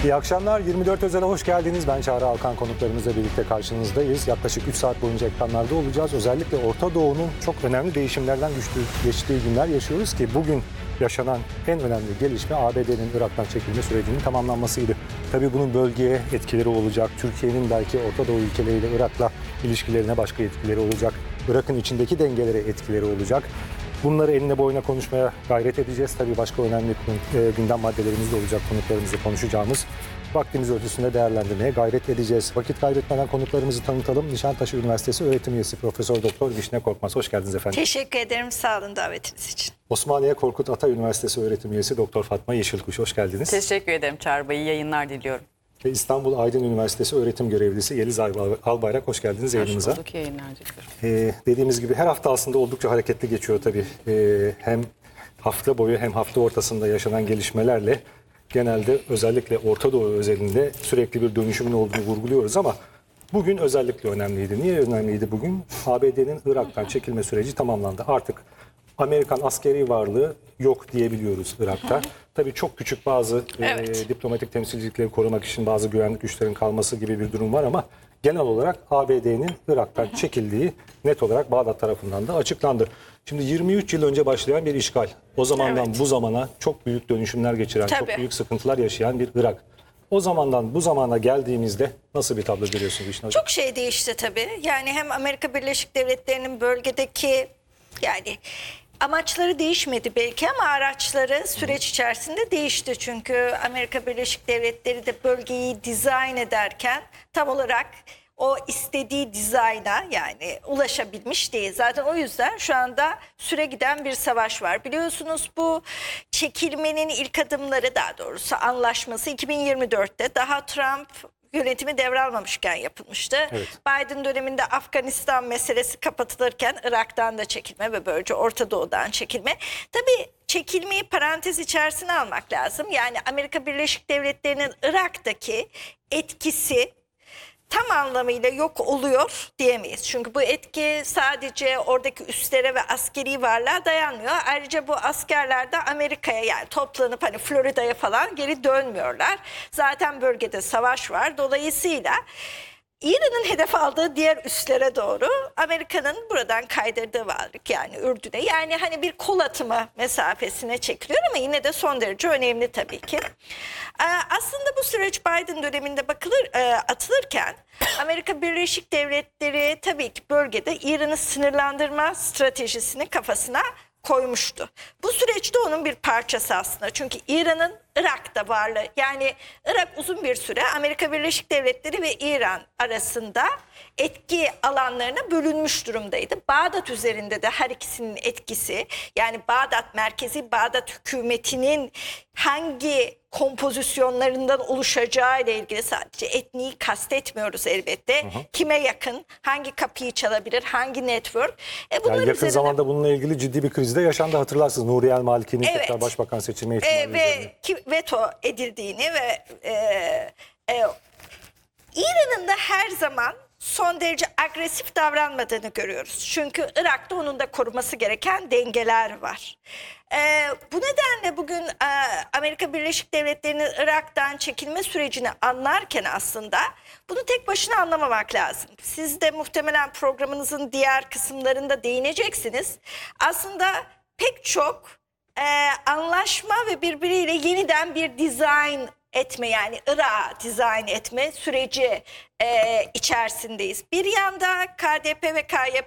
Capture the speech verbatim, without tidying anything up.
İyi akşamlar. yirmi dört Özel'e hoş geldiniz. Ben Çağrı Alkan, konuklarımızla birlikte karşınızdayız. Yaklaşık üç saat boyunca ekranlarda olacağız. Özellikle Orta Doğu'nun çok önemli değişimlerden güçlü, geçtiği günler yaşıyoruz ki bugün yaşanan en önemli gelişme A B D'nin Irak'tan çekilme sürecinin tamamlanmasıydı. Tabii bunun bölgeye etkileri olacak. Türkiye'nin belki Orta Doğu ülkeleriyle Irak'la ilişkilerine başka etkileri olacak. Irak'ın içindeki dengelere etkileri olacak. Bunları eline boyuna konuşmaya gayret edeceğiz. Tabii başka önemli gündem maddelerimiz de olacak, konuklarımızla konuşacağımız. Vaktimiz ölçüsünde değerlendirmeye gayret edeceğiz. Vakit kaybetmeden konuklarımızı tanıtalım. Nişantaşı Üniversitesi öğretim üyesi Profesör Doktor Vişne Korkmaz. Hoş geldiniz efendim. Teşekkür ederim. Sağ olun davetiniz için. Osmaniye Korkut Ata Üniversitesi öğretim üyesi Doktor Fatma Yeşilkuş. Hoş geldiniz. Teşekkür ederim Çağrı Bey. İyi yayınlar diliyorum. Ve İstanbul Aydın Üniversitesi öğretim görevlisi Yeliz Albayrak. Hoş geldiniz yayınımıza. Hoş bulduk, yayınlar diliyorum. Ee, dediğimiz gibi her hafta aslında oldukça hareketli geçiyor tabii. Ee, hem hafta boyu hem hafta ortasında yaşanan gelişmelerle genelde özellikle Orta Doğu özelinde sürekli bir dönüşümün olduğunu vurguluyoruz ama bugün özellikle önemliydi. Niye önemliydi bugün? A B D'nin Irak'tan çekilme süreci tamamlandı. Artık Amerikan askeri varlığı yok diyebiliyoruz Irak'ta. Tabii çok küçük bazı Evet. e, diplomatik temsilcilikleri korumak için bazı güvenlik güçlerin kalması gibi bir durum var ama genel olarak A B D'nin Irak'tan çekildiği net olarak Bağdat tarafından da açıklandı. Şimdi yirmi üç yıl önce başlayan bir işgal. O zamandan Evet. bu zamana çok büyük dönüşümler geçiren, Tabii. çok büyük sıkıntılar yaşayan bir Irak. O zamandan bu zamana geldiğimizde nasıl bir tablo görüyorsunuz Vişne Hocam? Çok şey değişti tabii. Yani hem Amerika Birleşik Devletleri'nin bölgedeki yani amaçları değişmedi belki ama araçları süreç içerisinde değişti. Çünkü Amerika Birleşik Devletleri de bölgeyi dizayn ederken tam olarak o istediği dizayna yani ulaşabilmiş değil. Zaten o yüzden şu anda süre giden bir savaş var. Biliyorsunuz bu çekilmenin ilk adımları, daha doğrusu anlaşması iki bin yirmi dörtte daha Trump yönetimi devralmamışken yapılmıştı. Evet. Biden döneminde Afganistan meselesi kapatılırken Irak'tan da çekilme ve böylece Orta Doğu'dan çekilme. Tabii çekilmeyi parantez içerisine almak lazım. Yani Amerika Birleşik Devletleri'nin Irak'taki etkisi tam anlamıyla yok oluyor diyemeyiz. Çünkü bu etki sadece oradaki üslere ve askeri varlığa dayanmıyor. Ayrıca bu askerler de Amerika'ya yani toplanıp hani Florida'ya falan geri dönmüyorlar. Zaten bölgede savaş var. Dolayısıyla İran'ın hedef aldığı diğer üslere doğru Amerika'nın buradan kaydırdığı varlık yani Ürdün'e yani hani bir kol atımı mesafesine çekiliyor ama yine de son derece önemli tabii ki. Ee, aslında bu süreç Biden döneminde bakılır e, atılırken Amerika Birleşik Devletleri tabii ki bölgede İran'ı sınırlandırma stratejisini kafasına koymuştu. Bu süreçte onun bir parçası aslında. Çünkü İran'ın Irak'ta varlığı yani Irak uzun bir süre Amerika Birleşik Devletleri ve İran arasında etki alanlarına bölünmüş durumdaydı. Bağdat üzerinde de her ikisinin etkisi yani Bağdat merkezi Bağdat hükümetinin hangi kompozisyonlarından oluşacağı ile ilgili sadece etniyi kastetmiyoruz elbette. Hı hı. Kime yakın, hangi kapıyı çalabilir, hangi network. E yani yakın üzerine... zamanda bununla ilgili ciddi bir krizde yaşandı hatırlarsınız. Nuriye El Maliki'nin evet. tekrar başbakan seçilme ihtimali e, ve ki, veto edildiğini ve e, e, İran'ın da her zaman son derece agresif davranmadığını görüyoruz. Çünkü Irak'ta onun da koruması gereken dengeler var. Ee, bu nedenle bugün e, Amerika Birleşik Devletleri'nin Irak'tan çekilme sürecini anlarken aslında bunu tek başına anlamamak lazım. Siz de muhtemelen programınızın diğer kısımlarında değineceksiniz. Aslında pek çok e, anlaşma ve birbiriyle yeniden bir dizayn etme yani Irak'ı dizayn etme süreci e, içerisindeyiz. Bir yanda K D P ve K Y